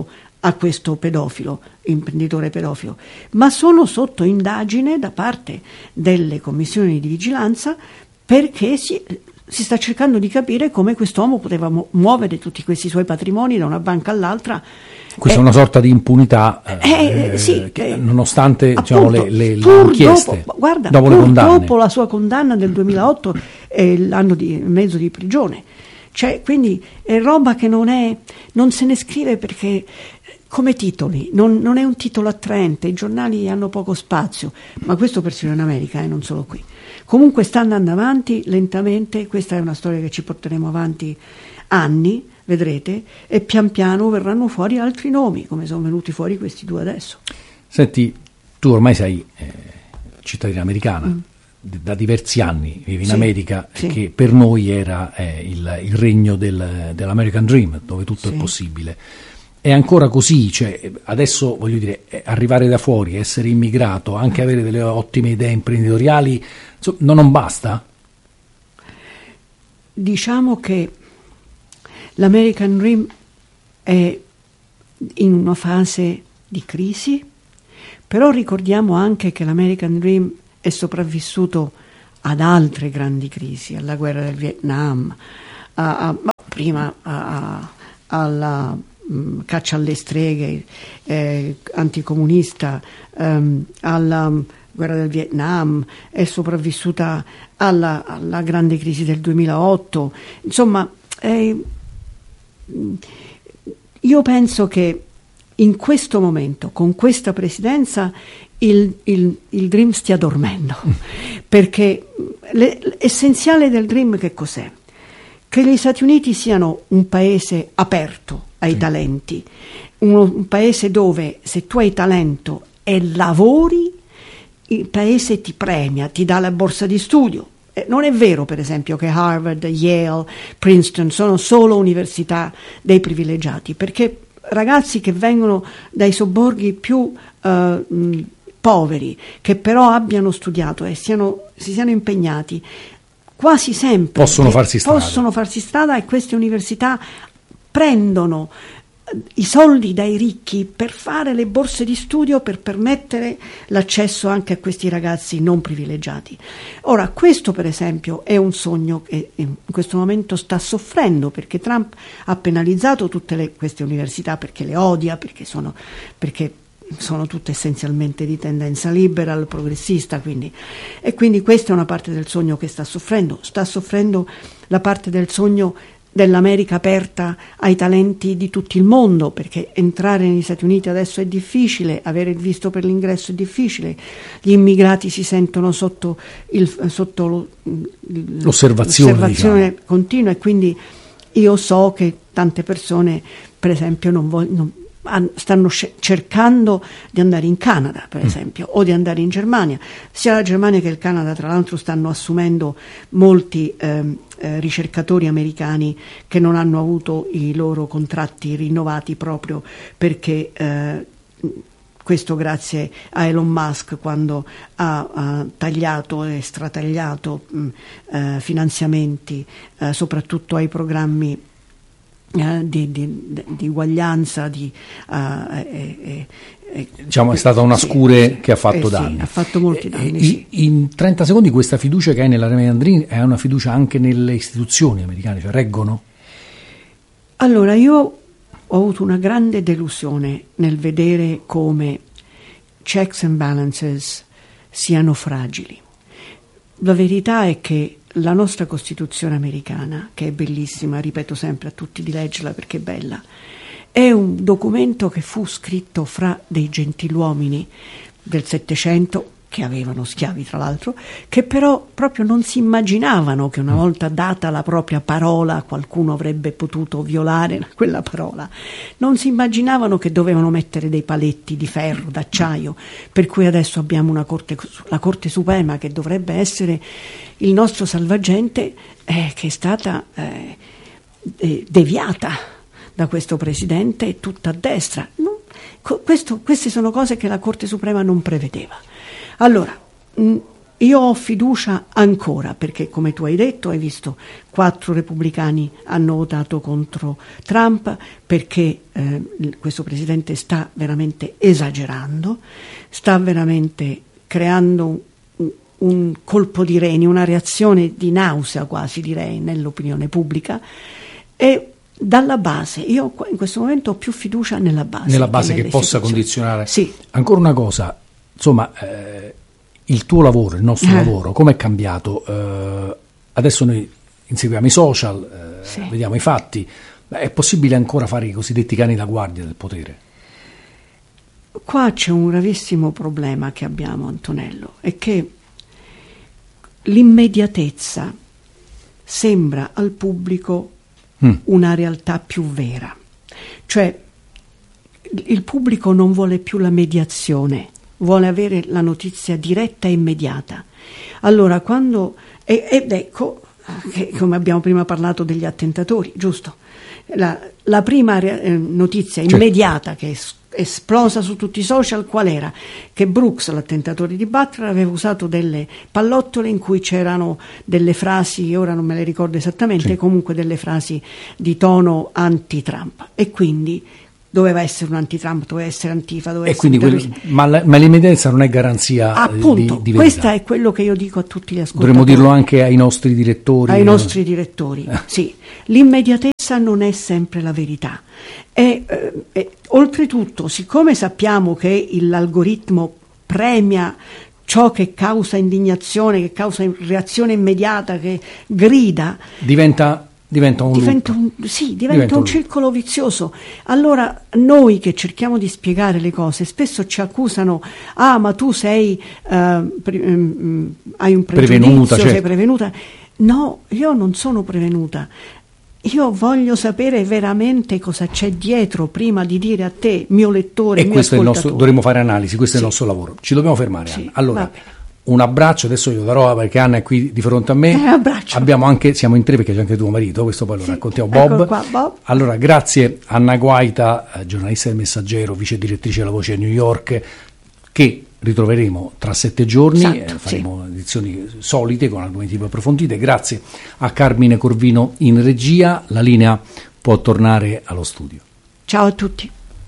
a questo pedofilo, imprenditore pedofilo, ma sono sotto indagine da parte delle commissioni di vigilanza perché si sta cercando di capire come quest'uomo poteva muovere tutti questi suoi patrimoni da una banca all'altra. Questa è una sorta di impunità, sì, nonostante appunto, diciamo, le inchieste, dopo le condanne. Dopo la sua condanna del 2008 e l'anno e mezzo di prigione. Cioè, quindi è roba che non se ne scrive perché come titoli, non è un titolo attraente, i giornali hanno poco spazio, ma questo persino in America, non solo qui. Comunque sta andando avanti lentamente, questa è una storia che ci porteremo avanti anni, vedrete, e pian piano verranno fuori altri nomi, come sono venuti fuori questi due adesso. Senti, tu ormai sei cittadina americana, da diversi anni vivi in America, che per noi era il regno dell'American Dream, dove tutto è possibile. È ancora così? Cioè, adesso voglio dire, arrivare da fuori, essere immigrato, anche avere delle ottime idee imprenditoriali, insomma, non basta? Diciamo che l'American Dream è in una fase di crisi, però ricordiamo anche che l'American Dream è sopravvissuto ad altre grandi crisi, alla guerra del Vietnam, prima alla caccia alle streghe anticomunista, alla guerra del Vietnam, è sopravvissuta alla grande crisi del 2008. Insomma, io penso che in questo momento, con questa presidenza, il Dream stia dormendo, perché l'essenziale del Dream che cos'è? Che gli Stati Uniti siano un paese aperto ai talenti, un paese dove se tu hai talento e lavori, il paese ti premia, ti dà la borsa di studio. Non è vero, per esempio, che Harvard, Yale, Princeton sono solo università dei privilegiati, perché ragazzi che vengono dai sobborghi più poveri, che però abbiano studiato e si siano impegnati, quasi sempre possono farsi strada, e queste università prendono i soldi dai ricchi per fare le borse di studio, per permettere l'accesso anche a questi ragazzi non privilegiati. Ora, questo per esempio è un sogno che in questo momento sta soffrendo, perché Trump ha penalizzato tutte queste università perché le odia, perché sono tutte essenzialmente di tendenza liberal, progressista, quindi questa è una parte del sogno che sta soffrendo la parte del sogno dell'America aperta ai talenti di tutto il mondo, perché entrare negli Stati Uniti adesso è difficile, avere il visto per l'ingresso è difficile, gli immigrati si sentono sotto l'osservazione continua, e quindi io so che tante persone, per esempio, stanno cercando di andare in Canada, per esempio, o di andare in Germania. Sia la Germania che il Canada, tra l'altro, stanno assumendo molti ricercatori americani che non hanno avuto i loro contratti rinnovati proprio perché questo grazie a Elon Musk, quando ha tagliato e stratagliato finanziamenti soprattutto ai programmi di uguaglianza, diciamo è stata una scure che ha fatto danni. Ha fatto molti danni. In 30 secondi, questa fiducia che hai nell'American Dream è una fiducia anche nelle istituzioni americane, cioè reggono? Allora, io ho avuto una grande delusione nel vedere come checks and balances siano fragili. La verità è che la nostra Costituzione americana, che è bellissima, ripeto sempre a tutti di leggerla perché è bella, è un documento che fu scritto fra dei gentiluomini del Settecento, che avevano schiavi tra l'altro, che però proprio non si immaginavano che una volta data la propria parola qualcuno avrebbe potuto violare quella parola. Non si immaginavano che dovevano mettere dei paletti di ferro, d'acciaio, per cui adesso abbiamo la Corte Suprema, che dovrebbe essere il nostro salvagente, che è stata deviata da questo presidente, tutta a destra. Queste sono cose che la Corte Suprema non prevedeva. Allora, io ho fiducia ancora, perché come tu hai detto, hai visto, 4 repubblicani hanno votato contro Trump, perché questo presidente sta veramente esagerando, sta veramente creando un colpo di reni, una reazione di nausea quasi, direi, nell'opinione pubblica. E dalla base, io in questo momento ho più fiducia nella base. Nella base che possa condizionare. Sì. Ancora una cosa, insomma, il tuo lavoro, il nostro lavoro, come è cambiato? Adesso noi inseguiamo i social, vediamo i fatti. È possibile ancora fare i cosiddetti cani da guardia del potere? Qua c'è un gravissimo problema che abbiamo, Antonello, è che l'immediatezza sembra al pubblico una realtà più vera. Cioè, il pubblico non vuole più la mediazione, vuole avere la notizia diretta e immediata. Allora, quando... ed ecco, che, come abbiamo prima parlato degli attentatori, giusto? La prima notizia immediata che è esplosa su tutti i social qual era? Che Brooks, l'attentatore di Butler, aveva usato delle pallottole in cui c'erano delle frasi, ora non me le ricordo esattamente, comunque delle frasi di tono anti-Trump, e quindi doveva essere un anti-Trump, doveva essere Antifa, doveva essere... Quindi ma l'immediatezza non è garanzia appunto, di questo verità. è quello che io dico a tutti gli ascoltatori. Dovremmo dirlo anche ai nostri direttori. Ai nostri direttori, sì. L'immediatezza non è sempre la verità. Oltretutto, siccome sappiamo che l'algoritmo premia ciò che causa indignazione, che causa reazione immediata, che grida... Diventa un circolo vizioso. Allora noi che cerchiamo di spiegare le cose spesso ci accusano: ma tu sei hai un pregiudizio, sei prevenuta. No, io non sono prevenuta. Io voglio sapere veramente cosa c'è dietro prima di dire a te, mio lettore, e mio questo ascoltatore. Dovremmo fare analisi, questo è il nostro lavoro. Ci dobbiamo fermare, Anna. Allora, un abbraccio, adesso io darò, perché Anna è qui di fronte a me. Abbraccio. Siamo in 3 perché c'è anche tuo marito, questo poi lo raccontiamo. Bob. Qua, Bob. Allora, grazie Anna Guaita, giornalista del Messaggero, vice direttrice della Voce a New York, che ritroveremo tra 7 giorni, faremo edizioni solite con argomenti più approfonditi. Grazie a Carmine Corvino in regia, la linea può tornare allo studio. Ciao a tutti.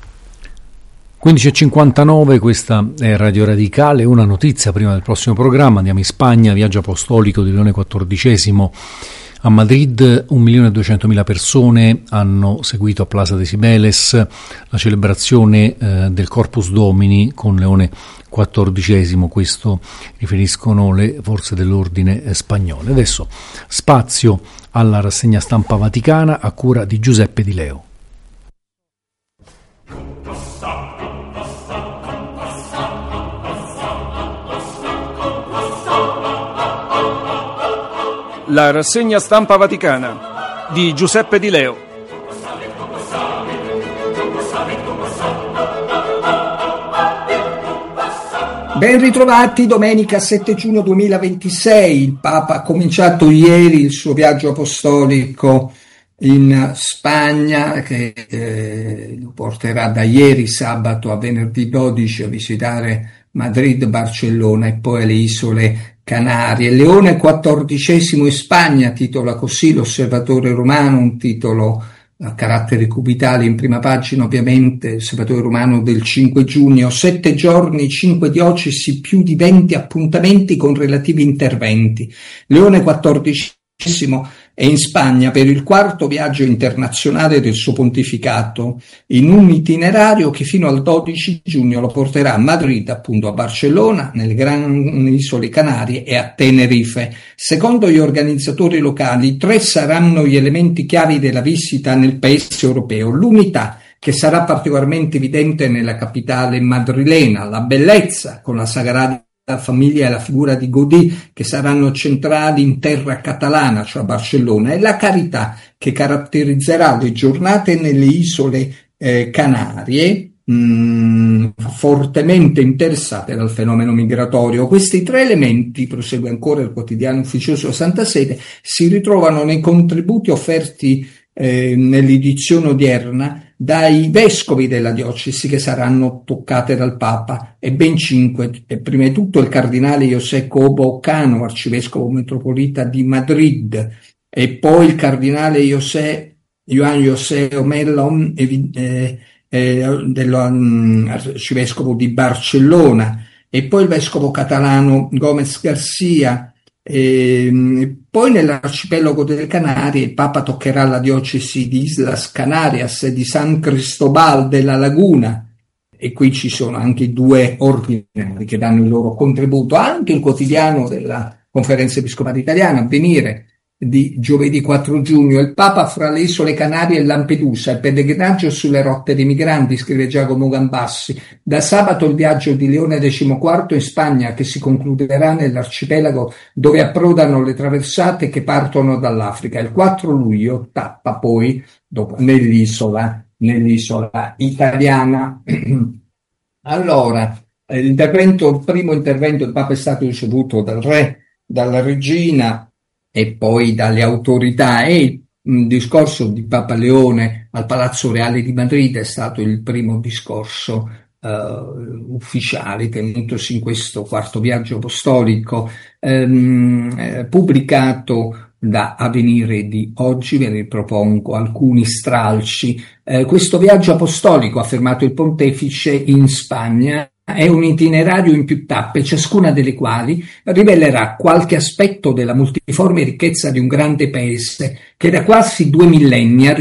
15.59, questa è Radio Radicale. Una notizia prima del prossimo programma: andiamo in Spagna, viaggio apostolico di Leone XIV a Madrid. 1.200.000 persone hanno seguito a Plaza de Cibeles la celebrazione del Corpus Domini con Leone XIV, questo riferiscono le forze dell'ordine spagnole. Adesso spazio alla rassegna stampa vaticana a cura di Giuseppe Di Leo. La rassegna stampa vaticana di Giuseppe Di Leo. Ben ritrovati, domenica 7 giugno 2026. Il Papa ha cominciato ieri il suo viaggio apostolico in Spagna, che lo porterà da ieri sabato a venerdì 12 a visitare Madrid, Barcellona e poi le isole Canarie. Leone XIV in Spagna, titola così l'Osservatore Romano, un titolo a carattere cubitale in prima pagina, ovviamente, Osservatore Romano del 5 giugno. 7 giorni, 5 diocesi, più di 20 appuntamenti con relativi interventi. Leone XIV è in Spagna per il 4º viaggio internazionale del suo pontificato, in un itinerario che fino al 12 giugno lo porterà a Madrid, appunto a Barcellona, nelle grandi isole Canarie e a Tenerife. Secondo gli organizzatori locali, 3 saranno gli elementi chiavi della visita nel paese europeo: l'unità, che sarà particolarmente evidente nella capitale madrilena, la bellezza, con la Sagrada Famiglia e la figura di Gaudì, che saranno centrali in terra catalana, cioè a Barcellona, e la carità, che caratterizzerà le giornate nelle isole Canarie, fortemente interessate dal fenomeno migratorio. Questi 3 elementi, prosegue ancora il quotidiano ufficioso Santa Sede, si ritrovano nei contributi offerti nell'edizione odierna dai vescovi della diocesi che saranno toccate dal Papa, e ben 5. E prima di tutto il cardinale José Cobo Cano, arcivescovo metropolita di Madrid, e poi il cardinale Juan José Omellón, dell'arcivescovo di Barcellona, e poi il vescovo catalano Gómez García. Poi nell'arcipelago delle Canarie il Papa toccherà la diocesi di Islas Canarias e di San Cristobal della Laguna, e qui ci sono anche i 2 ordinari che danno il loro contributo. Anche il quotidiano della Conferenza Episcopale Italiana, Avvenire, di giovedì 4 giugno, il Papa fra le isole Canarie e Lampedusa, il pellegrinaggio sulle rotte dei migranti, scrive Giacomo Gambassi. Da sabato il viaggio di Leone XIV in Spagna, che si concluderà nell'arcipelago dove approdano le traversate che partono dall'Africa. Il 4 luglio tappa poi nell'isola italiana. Allora, il primo intervento del Papa è stato ricevuto dal re, dalla regina e poi dalle autorità, e il discorso di Papa Leone al Palazzo Reale di Madrid è stato il primo discorso ufficiale tenutosi in questo 4° viaggio apostolico, pubblicato da Avvenire di oggi. Ve ne propongo alcuni stralci. Questo viaggio apostolico, ha affermato il pontefice, in Spagna è un itinerario in più tappe, ciascuna delle quali rivelerà qualche aspetto della multiforme ricchezza di un grande paese che da quasi 2 millenni ha